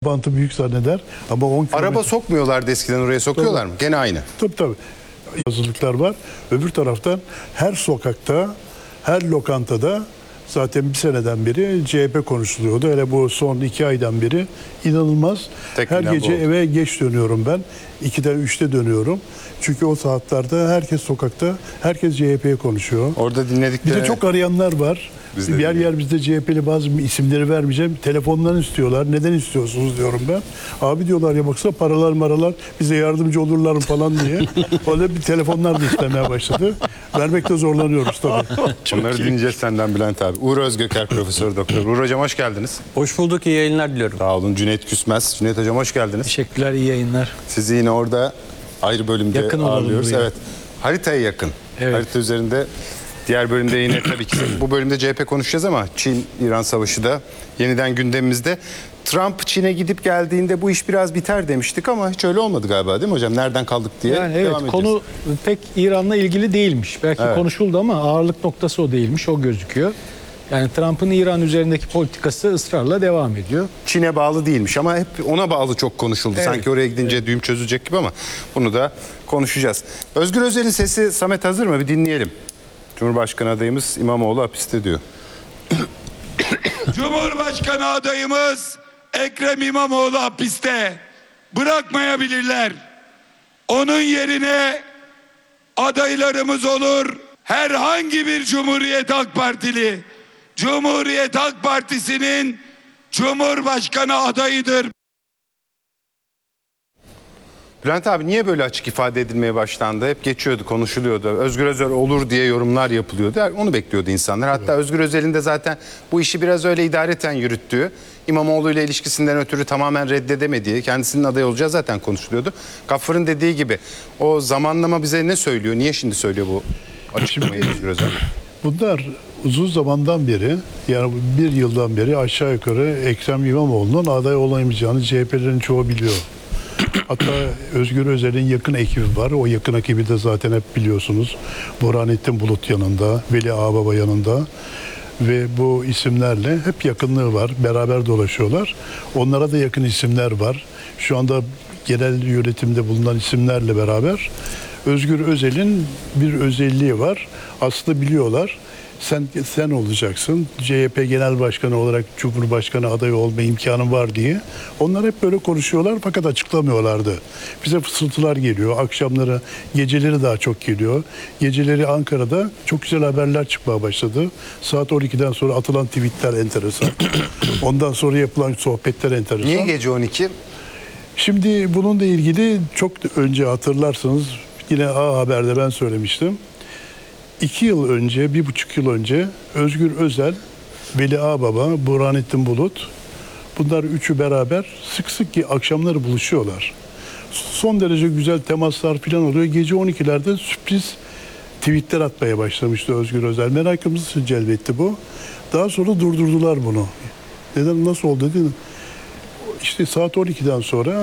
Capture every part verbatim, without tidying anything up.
bantı büyük zanneder ama on Araba kilometre... sokmuyorlardı eskiden, oraya sokuyorlar mı? Gene aynı. Tabii tabii. Yazılıklar var. Öbür taraftan her sokakta, her lokantada zaten bir seneden beri C H P konuşuluyordu. Hele bu son iki aydan beri inanılmaz. Tek Her gündem gece bu oldu. eve geç dönüyorum ben. ikide üçte dönüyorum. Çünkü o saatlerde herkes sokakta, herkes C H P'ye konuşuyor. Orada Bir dinledikleri... de çok arayanlar var. Biz de yer dinliyoruz. yer bizde C H P'li bazı isimleri vermeyeceğim. Telefonlarını istiyorlar. Neden istiyorsunuz diyorum ben. Abi diyorlar ya baksana paralar maralar bize yardımcı olurlar mı falan diye. Öyle bir telefonlar da istemeye başladı. Vermekte zorlanıyoruz tabii. Bunları dinleyeceğiz senden Bülent abi. Uğur Özgöker Profesör Doktor. Uğur Hocam hoş geldiniz. Hoş bulduk, iyi yayınlar diliyorum. Sağ olun. Cüneyt Küsmez. Cüneyt Hocam hoş geldiniz. Teşekkürler, iyi yayınlar. Sizi yine orada ayrı bölümde Yakın olalım ağırlıyoruz. buraya. Evet. Haritaya yakın. Evet. Harita üzerinde diğer bölümde yine tabii ki bu bölümde C H P konuşacağız ama Çin-İran savaşı da yeniden gündemimizde. Trump Çin'e gidip geldiğinde bu iş biraz biter demiştik ama hiç öyle olmadı galiba değil mi hocam? Nereden kaldık diye Yani evet, devam edeceğiz. konu pek İran'la ilgili değilmiş. Belki Evet. konuşuldu ama ağırlık noktası o değilmiş, o gözüküyor. Yani Trump'ın İran üzerindeki politikası ısrarla devam ediyor. Çin'e bağlı değilmiş ama hep ona bağlı çok konuşuldu. Evet. Sanki oraya gidince düğüm çözülecek gibi ama bunu da konuşacağız. Özgür Özel'in sesi, Samet hazır mı? Bir dinleyelim. Cumhurbaşkanı adayımız İmamoğlu hapiste diyor. Cumhurbaşkanı adayımız Ekrem İmamoğlu hapiste. Bırakmayabilirler. Onun yerine adaylarımız olur. Herhangi bir Cumhuriyet Halk Partili, Cumhuriyet Halk Partisi'nin Cumhurbaşkanı adayıdır. Bülent abi niye böyle açık ifade edilmeye başlandı? Hep geçiyordu, konuşuluyordu. Özgür Özel olur diye yorumlar yapılıyordu. Onu bekliyordu insanlar. Hatta evet. Özgür Özel'in de zaten bu işi biraz öyle idareten yürüttüğü, İmamoğlu ile ilişkisinden ötürü tamamen reddedemediği, kendisinin aday olacağı zaten konuşuluyordu. Gaffar'ın dediği gibi o zamanlama bize ne söylüyor? Niye şimdi söylüyor bu açıklamayı Özgür Özel? Bunlar uzun zamandan beri, yani bir yıldan beri aşağı yukarı Ekrem İmamoğlu'nun aday olamayacağını C H P'lerin çoğu biliyor. Hatta Özgür Özel'in yakın ekibi var. O yakın ekibi de zaten hep biliyorsunuz. Burhanettin Bulut yanında, Veli Ağbaba yanında ve bu isimlerle hep yakınlığı var. Beraber dolaşıyorlar. Onlara da yakın isimler var. Şu anda genel yönetimde bulunan isimlerle beraber Özgür Özel'in bir özelliği var. Aslında biliyorlar. Sen sen olacaksın. C H P Genel Başkanı olarak Cumhurbaşkanı adayı olma imkanın var diye. Onlar hep böyle konuşuyorlar fakat açıklamıyorlardı. Bize fısıltılar geliyor. Akşamları, geceleri daha çok geliyor. Geceleri Ankara'da çok güzel haberler çıkmaya başladı. Saat on ikiden sonra atılan tweetler enteresan. Ondan sonra yapılan sohbetler enteresan. Niye gece on iki? Şimdi bununla ilgili çok önce hatırlarsanız yine A Haber'de ben söylemiştim. İki yıl önce, bir buçuk yıl önce Özgür Özel, Veli Ağbaba, Burhanettin Bulut bunlar üçü beraber sık sık ki akşamları buluşuyorlar. Son derece güzel temaslar falan oluyor. Gece on ikilerde sürpriz tweetler atmaya başlamıştı Özgür Özel. Merakımızı celbetti bu. Daha sonra durdurdular bunu. Neden, nasıl oldu dedi. İşte saat on ikiden sonra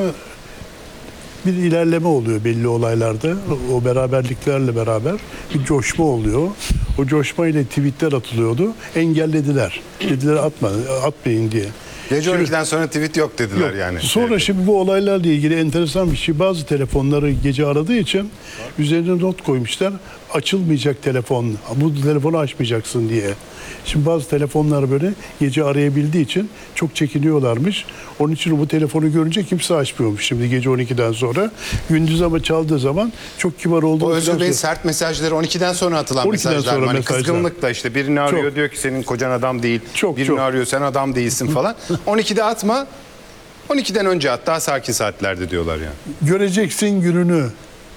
bir ilerleme oluyor belli olaylarda. O beraberliklerle beraber bir coşma oluyor. O coşma ile tweetler atılıyordu. Engellediler. Dediler atma, atmayın diye. Gece Şimdi- on ikiden sonra tweet yok dediler Yok. yani. Sonra Evet. şimdi bu olaylarla ilgili enteresan bir şey. Bazı telefonları gece aradığı için üzerine not koymuşlar. Açılmayacak telefon. Bu telefonu açmayacaksın diye. Şimdi bazı telefonlar böyle gece arayabildiği için çok çekiniyorlarmış. Onun için bu telefonu görünce kimse açmıyormuş şimdi gece on ikiden sonra. Gündüz ama çaldığı zaman çok kibar olduğu O Özgür Bey'in sonra- sert mesajları on ikiden sonra atılan on ikiden mesajlar. sonra Hani mesajlar. kızgınlıkla işte birini arıyor Çok. diyor ki senin kocan adam değil. Çok, birini çok. arıyor sen adam değilsin falan. on ikide atma. on ikiden önce at, daha sakin saatlerde diyorlar yani. Göreceksin gününü.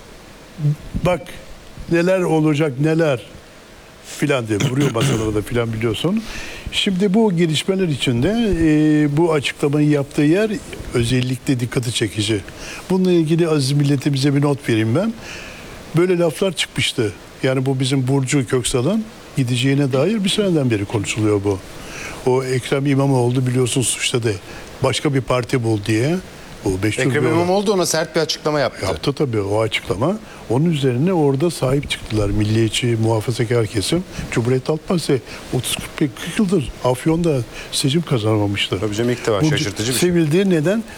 Bak neler olacak neler filan diye vuruyor masalara da filan biliyorsun. Şimdi bu gelişmeler içinde e, bu açıklamayı yaptığı yer özellikle dikkati çekici. Bununla ilgili aziz milletimize bir not vereyim ben. Böyle laflar çıkmıştı. Yani bu bizim Burcu Köksal'ın gideceğine dair bir seneden beri konuşuluyor bu. O Ekrem İmamoğlu biliyorsun suçladı. Başka bir parti bul diye. O meşhur Ekrem bir olay. İmamoğlu da ona sert bir açıklama yaptı. Yaptı tabii o açıklama. Onun üzerine orada sahip çıktılar. Milliyetçi, muhafazakar kesim. Cumhuriyet Halk Partisi otuz kırk yıldır Afyon'da seçim kazanamamıştı. Tabii canım ilk defa Bu şaşırtıcı bir şey. sevildiği neden?